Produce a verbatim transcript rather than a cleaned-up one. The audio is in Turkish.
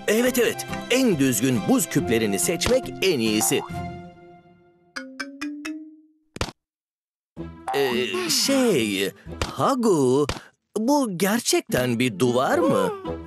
Evet evet, en düzgün buz küplerini seçmek en iyisi. Ee, şey, Hagu, bu gerçekten bir duvar mı?